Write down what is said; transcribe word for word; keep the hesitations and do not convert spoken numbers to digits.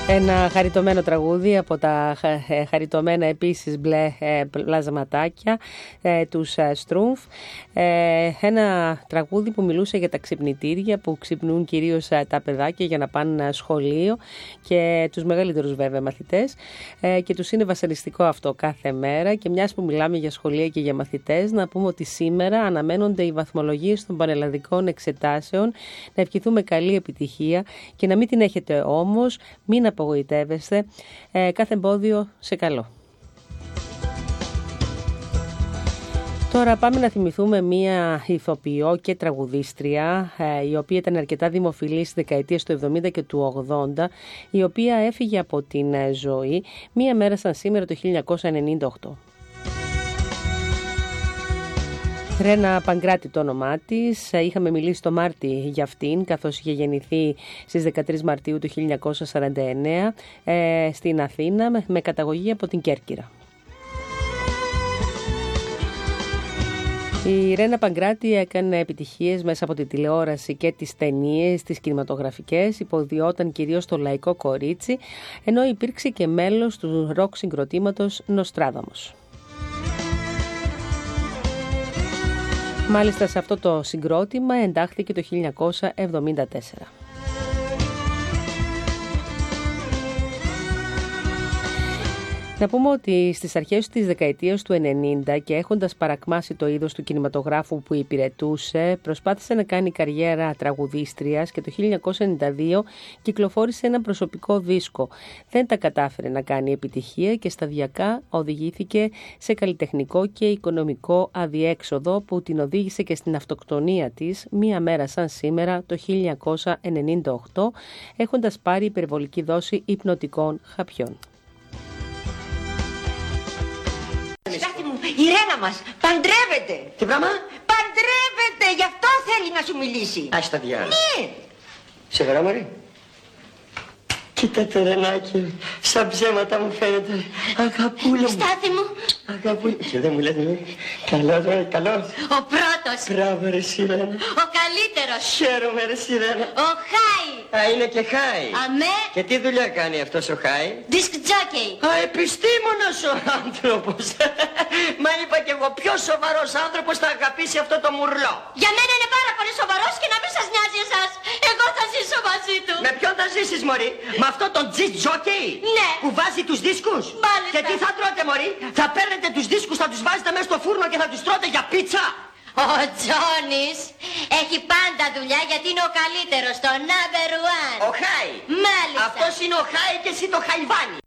Ένα χαριτωμένο τραγούδι από τα χαριτωμένα επίσης μπλε πλασματάκια, τους Στρούμφ. Ένα τραγούδι που μιλούσε για τα ξυπνητήρια που ξυπνούν κυρίως τα παιδάκια για να πάνε σχολείο και τους μεγαλύτερους βέβαια μαθητές, και τους είναι βασανιστικό αυτό κάθε μέρα. Και μιας που μιλάμε για σχολεία και για μαθητές, να πούμε ότι σήμερα αναμένονται οι βαθμολογίες των πανελλαδικών εξετάσεων. Να ευχηθούμε καλή επιτυχία και να μην την έχετε όμως, μην απογοητεύεστε, ε, κάθε εμπόδιο σε καλό. Τώρα πάμε να θυμηθούμε μία ηθοποιό και τραγουδίστρια, ε, η οποία ήταν αρκετά δημοφιλή στις δεκαετίες του εβδομήντα και του ογδόντα, η οποία έφυγε από την ζωή μία μέρα σαν σήμερα το χίλια εννιακόσια ενενήντα οκτώ. Ρένα Παγκράτη το όνομά της. Είχαμε μιλήσει το Μάρτι για αυτήν, καθώς είχε γεννηθεί στις δεκατρείς Μαρτίου του χίλια εννιακόσια σαράντα εννέα ε, στην Αθήνα, με, με καταγωγή από την Κέρκυρα. Η Ρένα Παγκράτη έκανε επιτυχίες μέσα από τη τηλεόραση και τις ταινίες, τις κινηματογραφικές, υποδιόταν κυρίως στο λαϊκό κορίτσι, ενώ υπήρξε και μέλος του ροκ συγκροτήματος Νοστράδαμος. Μάλιστα σε αυτό το συγκρότημα εντάχθηκε το χίλια εννιακόσια εβδομήντα τέσσερα. Να πούμε ότι στις αρχές της δεκαετίας του ενενήντα και έχοντας παρακμάσει το είδος του κινηματογράφου που υπηρετούσε, προσπάθησε να κάνει καριέρα τραγουδίστριας και το χίλια εννιακόσια ενενήντα δύο κυκλοφόρησε ένα προσωπικό δίσκο. Δεν τα κατάφερε να κάνει επιτυχία και σταδιακά οδηγήθηκε σε καλλιτεχνικό και οικονομικό αδιέξοδο που την οδήγησε και στην αυτοκτονία της μία μέρα σαν σήμερα το χίλια εννιακόσια ενενήντα οκτώ, έχοντας πάρει υπερβολική δόση υπνοτικών χαπιών. Στάθη μου, η Ρένα μας παντρεύεται. Τι πράγμα? Παντρεύεται, γι' αυτό θέλει να σου μιλήσει. Ας τα διάλα. Ναι. Σιγαρά μωρή. Κοίτα το Ρενάκι, σαν ψέματα μου φαίνεται. Αγαπούλα μου. Στάθη μου. Αγαπούλα. Και δεν μου λέτε, ναι. Καλός, ρε, καλός. Ο πρώτος. Μπράβο ρε Σιρένα. Ο καλύτερος. Χαίρομαι ρε Σιρένα. Ο Χάι. Α, είναι και Χάι. Αμέ. Και τι δουλειά κάνει αυτός ο Χάι? Disc jockey. Α, επιστήμονας ο άνθρωπος. Μα είπα κι εγώ, ποιος σοβαρός άνθρωπος θα αγαπήσει αυτό το μουρλό? Για μένα είναι πάρα πολύ σοβαρός και να μην σας νοιάζει εσάς. Εγώ θα ζήσω μαζί του. Με ποιον θα ζήσεις μωρή? Με αυτό τον disc jockey? Ναι. Που βάζει τους δίσκους? Μάλιστα. Και τι θα τρώτε μωρή? Θα παίρνετε τους δίσκους, θα τους βάζετε μέσα στο φούρνο και θα τους τρώτε για πίτσα? Ο Τζόνις έχει πάντα δουλειά γιατί είναι ο καλύτερος, το number one. Ο Χάι. Μάλιστα. Αυτός είναι ο Χάι και εσύ το Χαϊβάνι.